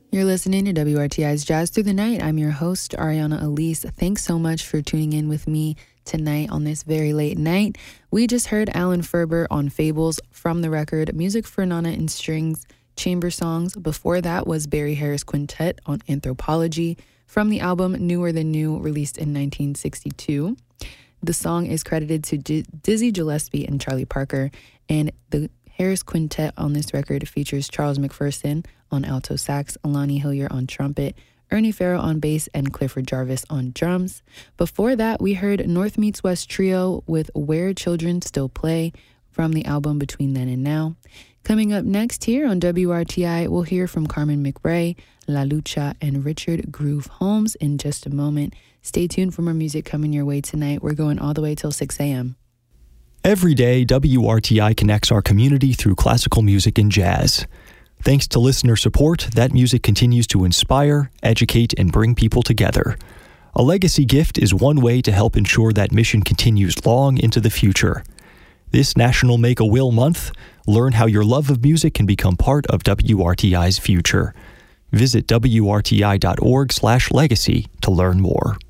You're listening to WRTI's Jazz Through the Night. I'm your host, Ariana Elise. Thanks so much for tuning in with me tonight on this very late night. We just heard Alan Ferber on Fables from the record Music for Nana and Strings, Chamber Songs. Before that was Barry Harris Quintet on Anthropology from the album Newer Than New, released in 1962. The song is credited to Dizzy Gillespie and Charlie Parker, and the Harris Quintet on this record features Charles McPherson on alto sax, Lonnie Hillier on trumpet, Ernie Farrell on bass, and Clifford Jarvis on drums. Before that, we heard North Meets West Trio with Where Children Still Play from the album Between Then and Now. Coming up next here on WRTI, we'll hear from Carmen McRae, La Lucha, and Richard Groove Holmes in just a moment. Stay tuned for more music coming your way tonight. We're going all the way till 6 a.m. Every day, WRTI connects our community through classical music and jazz. Thanks to listener support, that music continues to inspire, educate, and bring people together. A legacy gift is one way to help ensure that mission continues long into the future. This National Make-A-Will Month, learn how your love of music can become part of WRTI's future. Visit WRTI.org/legacy to learn more.